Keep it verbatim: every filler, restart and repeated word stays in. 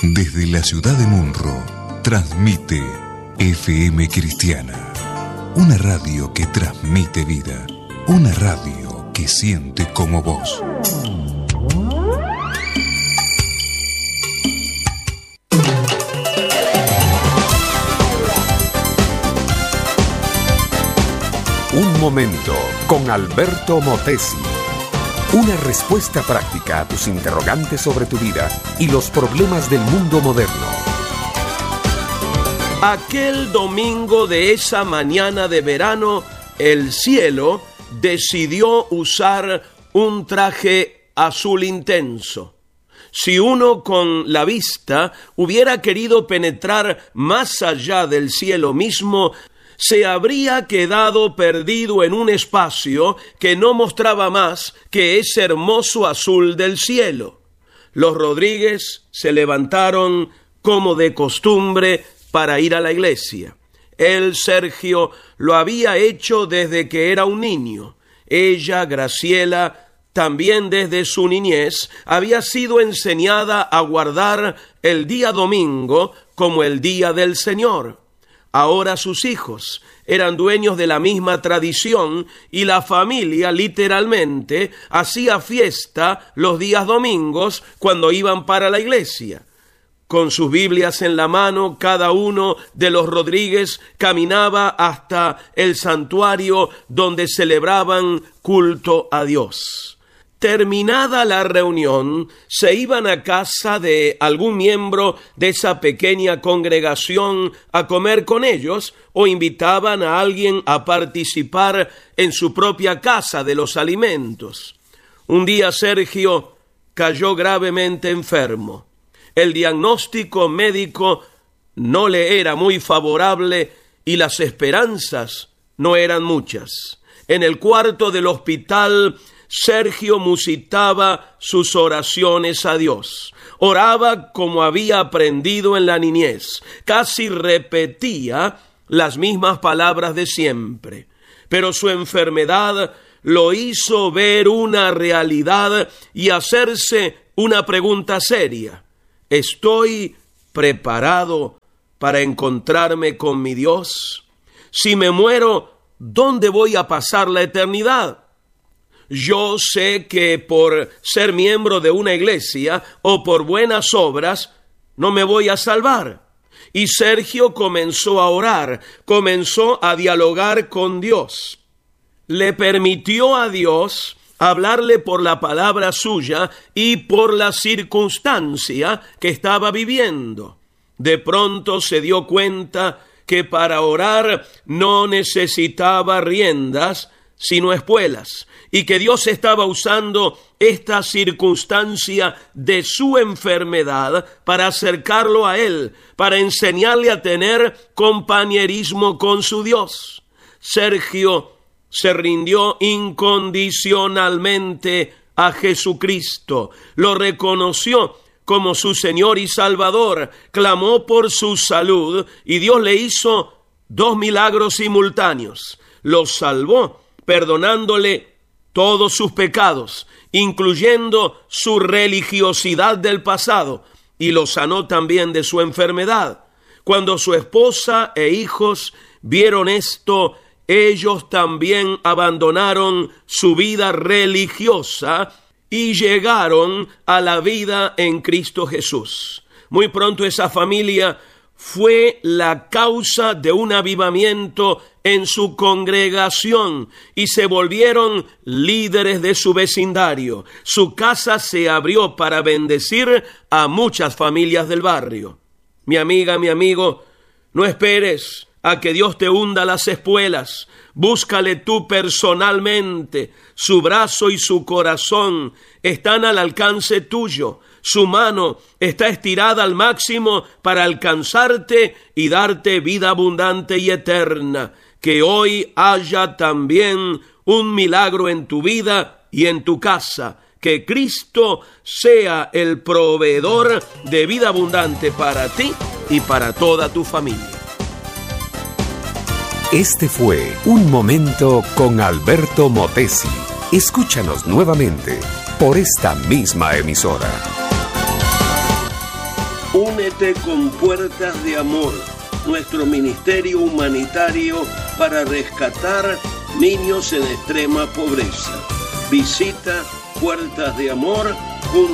Desde la ciudad de Munro, transmite F M Cristiana. Una radio que transmite vida. Una radio que siente como vos. Un momento con Alberto Motesi. Una respuesta práctica a tus interrogantes sobre tu vida y los problemas del mundo moderno. Aquel domingo de esa mañana de verano, el cielo decidió usar un traje azul intenso. Si uno con la vista hubiera querido penetrar más allá del cielo mismo, se habría quedado perdido en un espacio que no mostraba más que ese hermoso azul del cielo. Los Rodríguez se levantaron como de costumbre para ir a la iglesia. Él, Sergio, lo había hecho desde que era un niño. Ella, Graciela, también desde su niñez, había sido enseñada a guardar el día domingo como el día del Señor. Ahora sus hijos eran dueños de la misma tradición y la familia literalmente hacía fiesta los días domingos cuando iban para la iglesia. Con sus Biblias en la mano, cada uno de los Rodríguez caminaba hasta el santuario donde celebraban culto a Dios. Terminada la reunión, se iban a casa de algún miembro de esa pequeña congregación a comer con ellos o invitaban a alguien a participar en su propia casa de los alimentos. Un día Sergio cayó gravemente enfermo. El diagnóstico médico no le era muy favorable y las esperanzas no eran muchas. En el cuarto del hospital, Sergio musitaba sus oraciones a Dios. Oraba como había aprendido en la niñez. Casi repetía las mismas palabras de siempre. Pero su enfermedad lo hizo ver una realidad y hacerse una pregunta seria. ¿Estoy preparado para encontrarme con mi Dios? Si me muero, ¿dónde voy a pasar la eternidad? Yo sé que por ser miembro de una iglesia o por buenas obras no me voy a salvar. Y Sergio comenzó a orar, comenzó a dialogar con Dios. Le permitió a Dios hablarle por la palabra suya y por la circunstancia que estaba viviendo. De pronto se dio cuenta que para orar no necesitaba riendas, sino espuelas, y que Dios estaba usando esta circunstancia de su enfermedad para acercarlo a Él, para enseñarle a tener compañerismo con su Dios. Sergio se rindió incondicionalmente a Jesucristo, lo reconoció como su Señor y Salvador, clamó por su salud y Dios le hizo dos milagros simultáneos. Lo salvó perdonándole todos sus pecados, incluyendo su religiosidad del pasado, y lo sanó también de su enfermedad. Cuando su esposa e hijos vieron esto, ellos también abandonaron su vida religiosa y llegaron a la vida en Cristo Jesús. Muy pronto esa familia fue la causa de un avivamiento en su congregación y se volvieron líderes de su vecindario. Su casa se abrió para bendecir a muchas familias del barrio. Mi amiga, mi amigo, no esperes a que Dios te hunda las espuelas. Búscale tú personalmente. Su brazo y su corazón están al alcance tuyo. Su mano está estirada al máximo para alcanzarte y darte vida abundante y eterna. Que hoy haya también un milagro en tu vida y en tu casa. Que Cristo sea el proveedor de vida abundante para ti y para toda tu familia. Este fue Un Momento con Alberto Motesi. Escúchanos nuevamente por esta misma emisora. Únete con Puertas de Amor, nuestro ministerio humanitario para rescatar niños en extrema pobreza. Visita puertas de amor punto org.